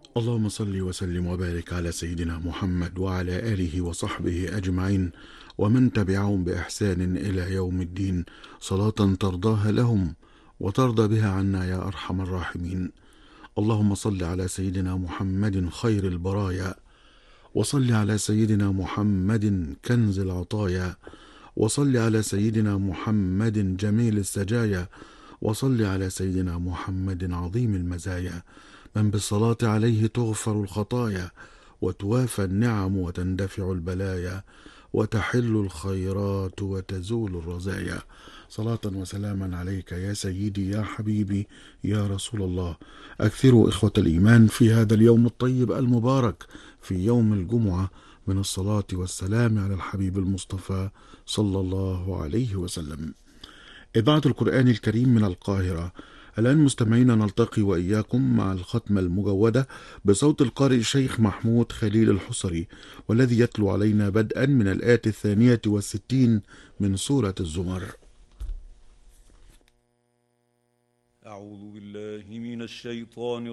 اللهم صل وسلم وبارك على سيدنا محمد وعلى آله وصحبه أجمعين ومن تبعهم بإحسان إلى يوم الدين، صلاة ترضاها لهم وترضى بها عنا يا أرحم الراحمين. اللهم صل على سيدنا محمد خير البرايا، وصل على سيدنا محمد كنز العطايا، وصل على سيدنا محمد جميل السجايا، وصل على سيدنا محمد عظيم المزايا، من بالصلاة عليه تغفر الخطايا وتوافى النعم وتندفع البلايا وتحل الخيرات وتزول الرزايا. صلاة وسلاما عليك يا سيدي يا حبيبي يا رسول الله. أكثروا إخوة الإيمان في هذا اليوم الطيب المبارك، في يوم الجمعة، من الصلاة والسلام على الحبيب المصطفى صلى الله عليه وسلم. إذاعة القرآن الكريم من القاهرة. الآن مستمعين نلتقي وإياكم مع الختمة المجودة بصوت القارئ الشيخ محمود خليل الحصري، والذي يتلو علينا بدءا من الآية 62 من سورة الزمر. أعوذ بالله من الشيطان